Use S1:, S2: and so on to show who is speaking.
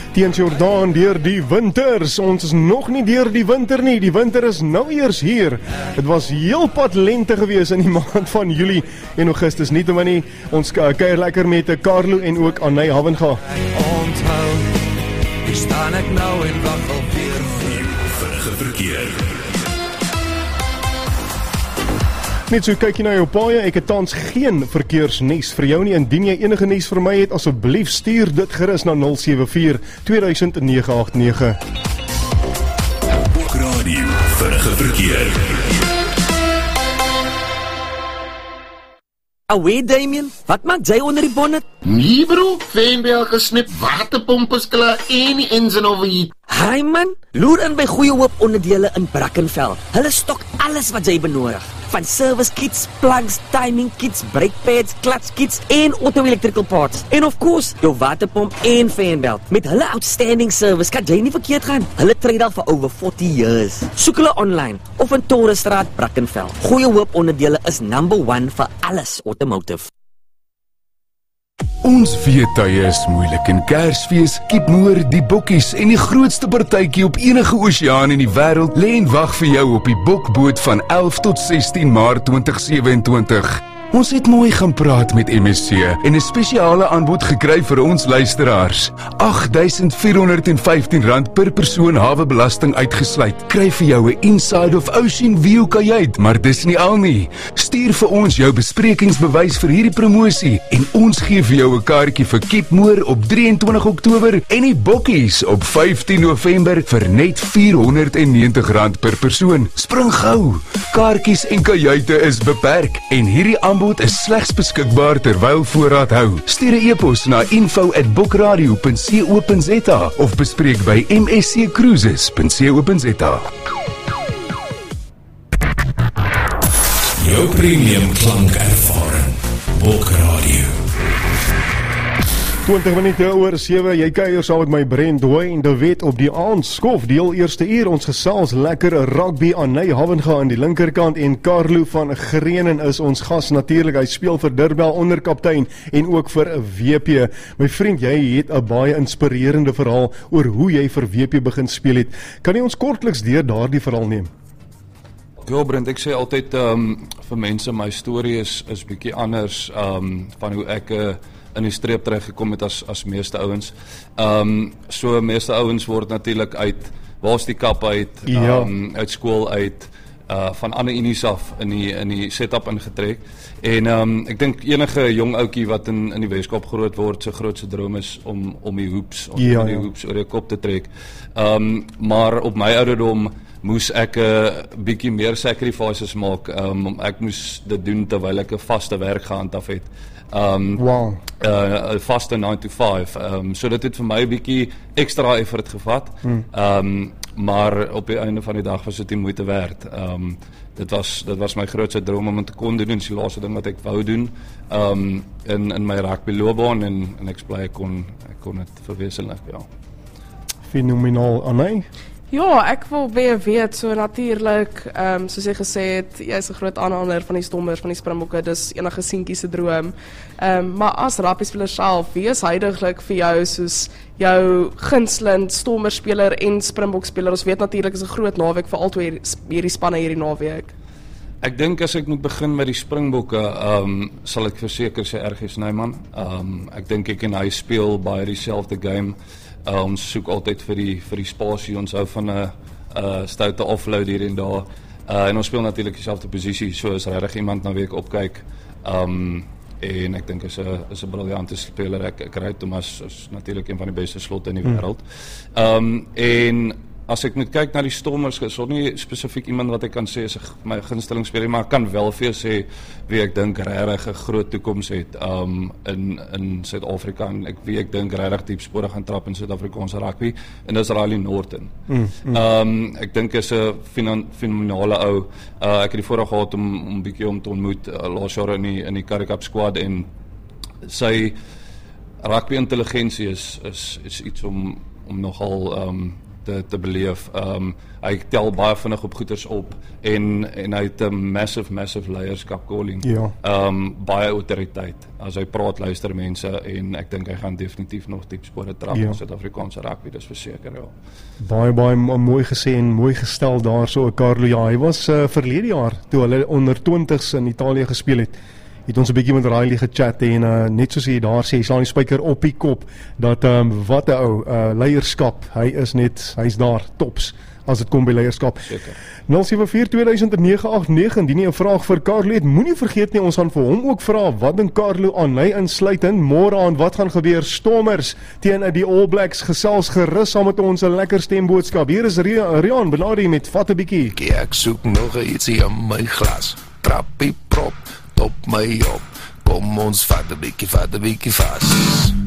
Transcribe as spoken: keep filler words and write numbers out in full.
S1: Teens Jordaan deur die winters. Ons is nog nie deur die winter nie. Die winter is nou eers hier. Dit was heel pad lente gewees in die maand van Julie en Augustus. Nie te min nie. Ons kuier lekker met Carlo en ook Anay Havenga.
S2: Onthou, hier staan ek nou en wag alweer
S3: Vinnige verkeer.
S1: Net so kyk jy na jou paaie, ek het tans geen verkeersnuus vir jou nie. Indien jy enige nuus vir my het, asseblief stuur dit gerus na nul sewe vier twee duisend nege agt nege.
S3: Radio Vinnige verkeer.
S4: Awee Damien, wat maak jy onder die bonnet?
S5: Nee bro, Fembel gesnip, waterpomp is klaar en die engine overheat.
S4: Hi man, loer in by Goeie Hoop onderdele in Brackenfell. Hulle stok alles wat jy benodig. Van service kits, plugs, timing kits, brake pads, clutch kits en auto electrical parts. En of course, jou waterpomp en fanbelt. Met hulle outstanding service kan jy nie verkeerd gaan. Hulle trade al vir over forty years. Soek hulle online of in Torrestraat, Brackenfell. Goeie Hoop onderdele is number one vir alles automotive.
S6: Ons veetuie is moeilik en Kersfees, Kiepmoor, die bokkies en die grootste partytjie op enige oseaan in die wêreld lê en wag vir jou op die bokboot van elf tot sestien Maart twintig sewe-en-twintig. Ons het mooi gaan praat met M S C en 'n spesiale aanbod gekry vir ons luisteraars. agt duisend vier honderd en vyftien rand per persoon hawebelasting uitgesluit. Kry vir jou 'n inside of ocean view kajuit, maar dis nie al nie. Stuur vir ons jou besprekingsbewys vir hierdie promosie en ons gee vir jou 'n kaartjie vir Kiepmoor op drie en twintig Oktober en die bokkies op vyftien November vir net vier honderd en negentig rand per persoon. Spring gou. Kaartjies en kajuite is beperk en hierdie aanbod is slegs beskikbaar terwyl voorraad hou. Stuur 'n e-pos na info at bookradio punt co punt za of bespreek by m s c cruises punt co punt za.
S3: Jou premium klankervaring. Bokradio.
S1: twintig minute oor sewe, jy kuier saam met my Brent Dwayne de Wet op die aandskof, deel eerste uur, ons gesels lekker rugby. Anay Havenga aan die linkerkant en Carlo van Grenen is ons gas natuurlik, hy speel vir Durbel onderkaptein en ook vir W P. My vriend, jy het 'n baie inspirerende verhaal oor hoe jy vir W P begin speel het. Kan jy ons kortliks deur daardie verhaal neem?
S7: Ja, Brent, ek sê altyd um, vir mense, my storie is, is bietjie anders um, van hoe ek uh, in die streep terechtgekom het as, as meeste ouens. Um, so meeste ouens word natuurlik uit Waasdekap uit,
S1: ja.
S7: um, uit skool uit, uh, van ander unies af in die, in die setup ingetrek. En um, ek dink enige jong ouetjie wat in, in die Weskaap groot word, sy grootste droom is om, om die hoeps, om
S1: ja,
S7: die
S1: ja.
S7: hoeps oor die kop te trek. Um, maar op my ouderdom moes ek 'n uh, bietjie meer sacrifices maak. Um, ek moes dit doen terwyl ek 'n vaste werk gehandhaaf het. Um,
S1: wow.
S7: Uh, 'n vaste nine to five. Um, so dit het vir my 'n bietjie extra effort gevat. Hmm. Um, maar op die einde van die dag was dit die moeite werd. Um, dit was dit was my grootste droom om dit te kon doen. Dit is die laaste ding wat ek wou doen um, in in my rugby loopbaan en en ek bly ek kon ek kon dit verwesenlik, ja.
S1: Fenomenaal, Anay.
S8: Ja, ek wil weer weet, so natuurlik, um, soos jy gesê het, jy is 'n groot aanhanger van die Stormers, van die Springbokke, dis enige seentjie se droom. Um, maar as rugbyspeler self, wie is huidiglik vir jou soos jou gunsteling Stormerspeler en Springbokspeler? Ons weet natuurlik is 'n groot naweek vir albei hierdie spanne hierdie naweek.
S7: Ek dink as ek moet begin met die Springbokke, um, sal ek verseker sê R G Snyman. Um, ek dink ek en hy speel baie dieselfde game. Uh, ons soek altyd vir die vir die spasie, ons hou van 'n uh, stoute offload hier en daar. Uh, en ons speel natuurlik dieselfde posisie, so is regtig iemand na wie ek opkyk. Um, en ek dink is 'n is 'n briljante speler. Ek ek ry Thomas is natuurlik een van die beste slotte in die wêreld. Um, en as ek moet kyk na die Stormers, is daar nie spesifiek iemand wat ek kan sê is my gunsteling speler, maar ek kan wel vir jou sê wie ek dink regtig 'n groot toekoms het um, in in Suid-Afrika en ek wie ek dink regtig diep spore gaan trap in Suid-Afrikaanse rugby, en dis Riley Norton. Mm, mm. Um, ek dink is 'n fenomenale ou. Uh, ek het die voorreg gehad om om 'n bietjie om te ontmoet uh, laas jaar in die in die Currie Cup squad, en sy rugby intelligensie is is is iets om om nogal um, te, te beleef. Um, hy tel baie vinnig op goeders op en, en hy het 'n massive, massive leierskap calling.
S1: Ja.
S7: Um, baie autoriteit. As hy praat, luister mense en ek dink hy gaan definitief nog diep spore trap
S1: Ja.
S7: in Suid-Afrikaanse rugby, dis verseker, ja.
S1: Baie, baie mo- mooi gesê en mooi gestel daar so, Carlo. Ja, hy was uh, verlede jaar, toe hulle onder twintigs in Italië gespeel het, het ons 'n bietjie met Riley gechat en uh, net soos hy daar sê, hy slaan die spyker op die kop, dat um, wat 'n ou, uh, leierskap, hy is net, hy's daar, tops, as dit kom by leierskap.
S7: Seker.
S1: nul sewe vier twee duisend nege agt nege, indien jy 'n vraag vir Carlo het, moenie vergeet nie, ons gaan vir hom ook vra, wat dink Carlo aan, hy insluitend, môre aan, wat gaan gebeur, Stormers teen die All Blacks, gesels gerus saam met ons 'n lekker stemboodskap. Hier is Rian Benardi met Vat 'n bietjie.
S2: Ek soek nog ietsie in my glas. Trappie prop, top my op. Kom ons vat 'n bietjie, vat 'n bietjie vas.